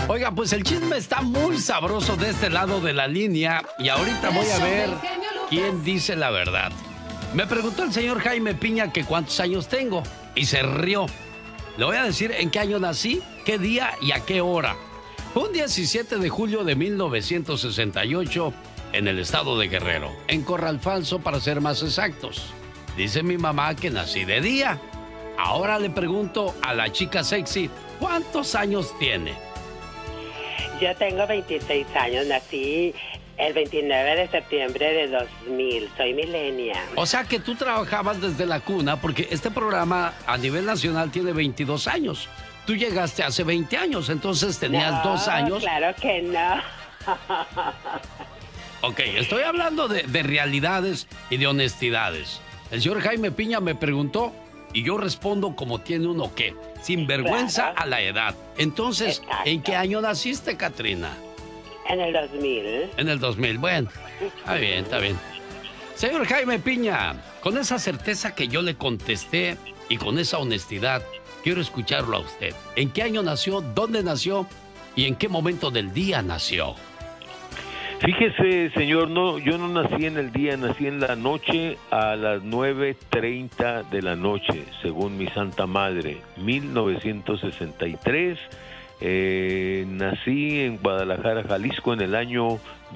Oiga, pues el chisme está muy sabroso de este lado de la línea y ahorita voy a ver quién dice la verdad. Me preguntó el señor Jaime Piña que cuántos años tengo y se rió. Le voy a decir en qué año nací, qué día y a qué hora. Fue un 17 de julio de 1968 en el estado de Guerrero, en Corral Falso para ser más exactos. Dice mi mamá que nací de día. Ahora le pregunto a la chica sexy, ¿cuántos años tiene? Yo tengo 26 años, nací el 29 de septiembre de 2000, soy millennial. O sea que tú trabajabas desde la cuna, porque este programa a nivel nacional tiene 22 años. Tú llegaste hace 20 años, entonces tenías 2 años. Claro que no. Ok, estoy hablando de realidades y de honestidades. El señor Jaime Piña me preguntó y yo respondo como tiene uno que, sin vergüenza a la edad. Entonces, exacto. ¿En qué año naciste, Catrina? En el 2000. En el 2000, bueno, está bien, está bien. Señor Jaime Piña, con esa certeza que yo le contesté y con esa honestidad, quiero escucharlo a usted. ¿En qué año nació, dónde nació y en qué momento del día nació? Fíjese, señor, no, yo no nací en el día, nací en la noche a las 9:30 de la noche, según mi Santa Madre, 1963. Nací en Guadalajara, Jalisco, en el año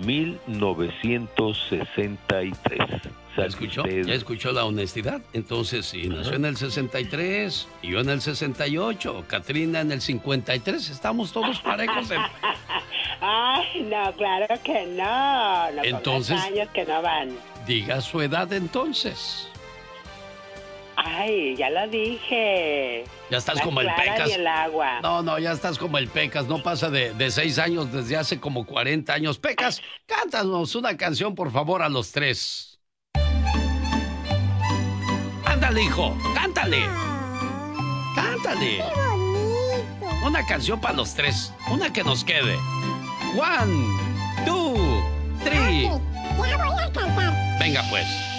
1963. ¿Ya escuchó? ¿Ya escuchó la honestidad? Entonces, si nació en el 63 y yo en el 68, Catrina en el 53, estamos todos parejos. Ay, no, claro que no. No. Entonces, años que no van. Diga su edad entonces. Ay, ya lo dije. Ya estás como el Pecas. El agua. No, ya estás como el Pecas. No pasa de 6 años desde hace como 40 años. Pecas, cántanos una canción, por favor, a los 3. Ándale, hijo, cántale. Cántale. ¡Qué bonito! Una canción para los 3. Una que nos quede. 1, 2, 3. Ya voy a cantar. Venga, pues.